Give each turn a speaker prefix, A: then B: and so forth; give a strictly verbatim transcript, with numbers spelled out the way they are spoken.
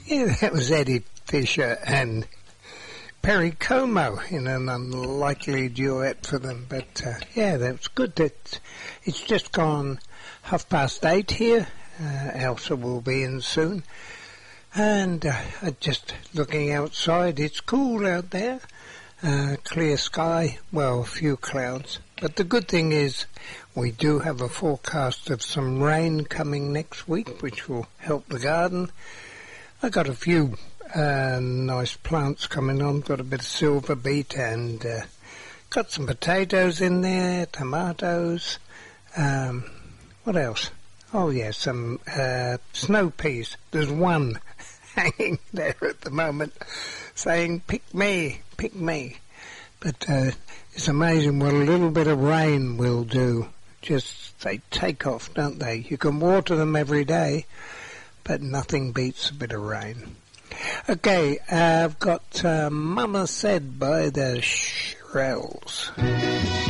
A: Yeah, that was Eddie Fisher and Perry Como in an unlikely duet for them. But, uh, yeah, that's good. That it's just gone half past eight here. Uh, Elsa will be in soon. And uh, just looking outside, it's cool out there. Uh, clear sky, well, a few clouds. But the good thing is we do have a forecast of some rain coming next week, which will help the garden. I got a few uh, nice plants coming on. Got a bit of silver beet and uh, got some potatoes in there, tomatoes. Um, what else? Oh, yeah, some uh, snow peas. There's one hanging there at the moment saying, pick me, pick me. But uh, it's amazing what a little bit of rain will do. Just, they take off, don't they? You can water them every day, but nothing beats a bit of rain. Okay, uh, I've got uh, Mama Said by the Shirelles.